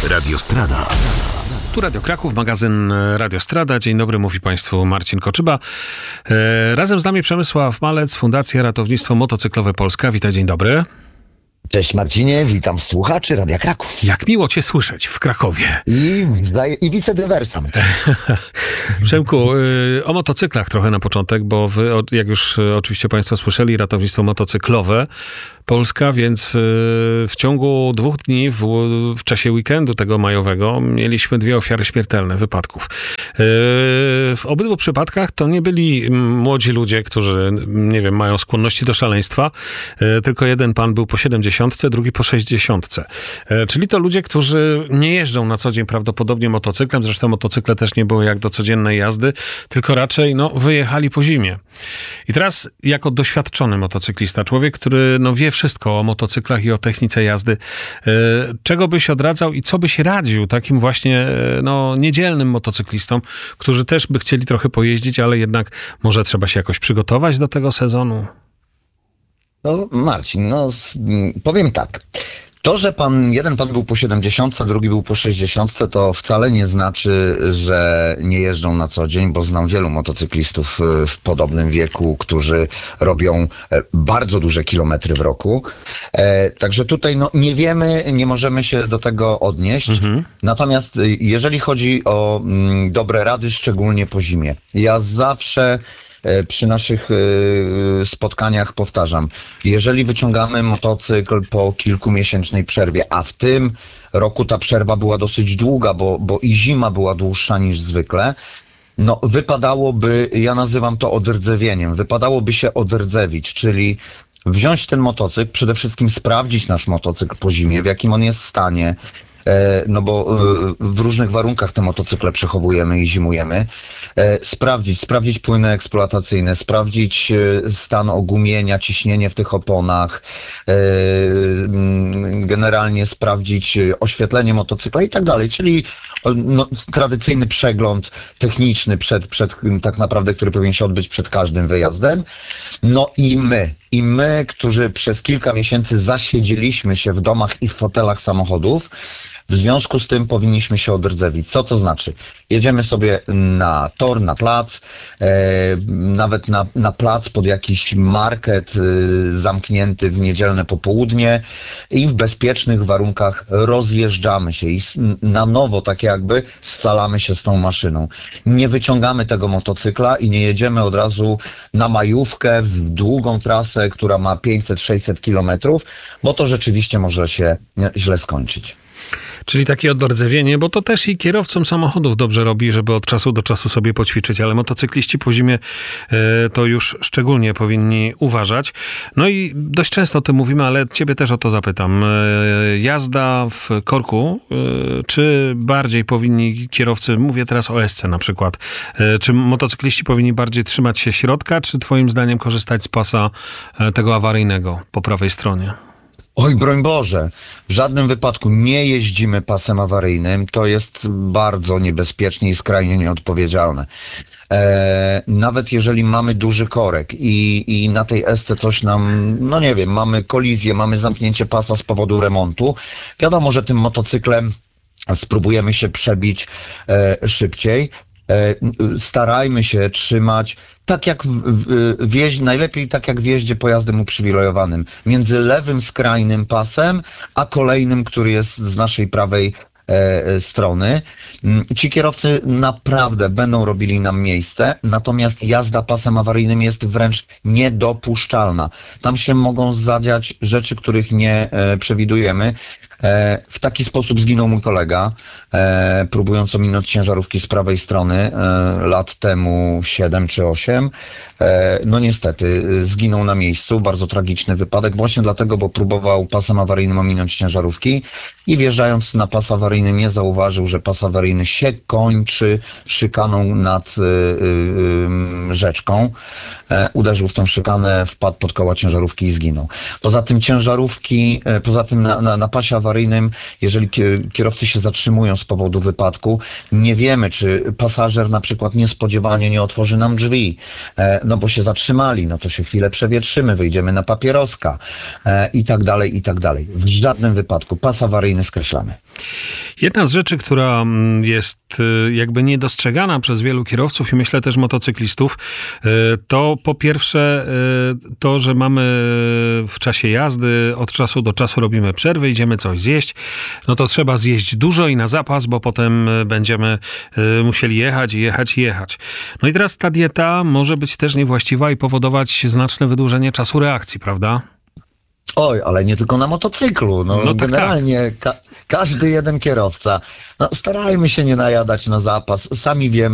Radio Strada. Tu Radio Kraków, magazyn Radio Strada. Dzień dobry, mówi Państwu Marcin Koczyba. Razem z nami Przemysław Malec, Fundacja Ratownictwo Motocyklowe Polska. Witaj, dzień dobry. Cześć Marcinie, witam słuchaczy Radia Kraków. Jak miło Cię słyszeć w Krakowie. I wicedywersant. Przemku, o motocyklach trochę na początek, bo wy, jak już oczywiście Państwo słyszeli, Ratownictwo Motocyklowe Polska, więc w ciągu 2 dni w czasie weekendu tego majowego mieliśmy 2 ofiary śmiertelne wypadków. W obydwu przypadkach to nie byli młodzi ludzie, którzy, nie wiem, mają skłonności do szaleństwa, tylko jeden pan był po 70, drugi po 60. Czyli to ludzie, którzy nie jeżdżą na co dzień prawdopodobnie motocyklem, zresztą motocykle też nie były jak do codziennej jazdy, tylko raczej wyjechali po zimie. I teraz jako doświadczony motocyklista, człowiek, który wie wszystko o motocyklach i o technice jazdy, czego byś odradzał i co byś radził takim właśnie niedzielnym motocyklistom, którzy też by chcieli trochę pojeździć, ale jednak może trzeba się jakoś przygotować do tego sezonu? Marcin, powiem tak. To, że jeden pan był po 70, drugi był po 60, to wcale nie znaczy, że nie jeżdżą na co dzień, bo znam wielu motocyklistów w podobnym wieku, którzy robią bardzo duże kilometry w roku. Także tutaj nie wiemy, nie możemy się do tego odnieść. Natomiast jeżeli chodzi o dobre rady, szczególnie po zimie, ja zawsze przy naszych spotkaniach powtarzam, jeżeli wyciągamy motocykl po kilkumiesięcznej przerwie, a w tym roku ta przerwa była dosyć długa, bo i zima była dłuższa niż zwykle, wypadałoby, ja nazywam to odrdzewieniem, wypadałoby się odrdzewić, czyli wziąć ten motocykl, przede wszystkim sprawdzić nasz motocykl po zimie, w jakim on jest stanie, bo w różnych warunkach te motocykle przechowujemy i zimujemy. Sprawdzić płyny eksploatacyjne, sprawdzić stan ogumienia, ciśnienie w tych oponach, generalnie sprawdzić oświetlenie motocykla i tak dalej, czyli tradycyjny przegląd techniczny przed tak naprawdę, który powinien się odbyć przed każdym wyjazdem. I my, którzy przez kilka miesięcy zasiedzieliśmy się w domach i w fotelach samochodów, w związku z tym powinniśmy się odrdzewić. Co to znaczy? Jedziemy sobie na tor, na plac, nawet na plac pod jakiś market zamknięty w niedzielne popołudnie i w bezpiecznych warunkach rozjeżdżamy się i na nowo tak jakby scalamy się z tą maszyną. Nie wyciągamy tego motocykla i nie jedziemy od razu na majówkę w długą trasę, która ma 500-600 kilometrów, bo to rzeczywiście może się źle skończyć. Czyli takie odrdzewienie, bo to też i kierowcom samochodów dobrze robi, żeby od czasu do czasu sobie poćwiczyć, ale motocykliści po zimie to już szczególnie powinni uważać. I dość często o tym mówimy, ale ciebie też o to zapytam. Jazda w korku, czy bardziej powinni kierowcy, mówię teraz o SC na przykład, czy motocykliści powinni bardziej trzymać się środka, czy twoim zdaniem korzystać z pasa tego awaryjnego po prawej stronie? Oj, broń Boże, w żadnym wypadku nie jeździmy pasem awaryjnym. To jest bardzo niebezpiecznie i skrajnie nieodpowiedzialne. Nawet jeżeli mamy duży korek i na tej SC coś nam, mamy kolizję, mamy zamknięcie pasa z powodu remontu, wiadomo, że tym motocyklem spróbujemy się przebić szybciej. Starajmy się trzymać tak jak najlepiej tak jak w jeździe pojazdem uprzywilejowanym, między lewym skrajnym pasem, a kolejnym, który jest z naszej prawej strony. Ci kierowcy naprawdę będą robili nam miejsce, natomiast jazda pasem awaryjnym jest wręcz niedopuszczalna. Tam się mogą zadziać rzeczy, których nie przewidujemy. W taki sposób zginął mój kolega, próbując ominąć ciężarówki z prawej strony lat temu 7 czy 8. Niestety zginął na miejscu, bardzo tragiczny wypadek, właśnie dlatego, bo próbował pasem awaryjnym ominąć ciężarówki i wjeżdżając na pas awaryjny nie zauważył, że pas awaryjny się kończy szykaną nad rzeczką. Uderzył w tą szykanę, wpadł pod koła ciężarówki i zginął. Poza tym na pasie awaryjnym, jeżeli kierowcy się zatrzymują z powodu wypadku, nie wiemy, czy pasażer na przykład niespodziewanie nie otworzy nam drzwi, bo się zatrzymali, to się chwilę przewietrzymy, wyjdziemy na papieroska i tak dalej, i tak dalej. W żadnym wypadku pas awaryjny awaryjny skreślamy. Jedna z rzeczy, która jest jakby niedostrzegana przez wielu kierowców i myślę też motocyklistów, to po pierwsze to, że mamy w czasie jazdy, od czasu do czasu robimy przerwy, idziemy coś zjeść, no to trzeba zjeść dużo i na zapas, bo potem będziemy musieli jechać. No i teraz ta dieta może być też niewłaściwa i powodować znaczne wydłużenie czasu reakcji, prawda? Oj, ale nie tylko na motocyklu. No tak, generalnie każdy jeden kierowca. No, starajmy się nie najadać na zapas. Sami wiemy,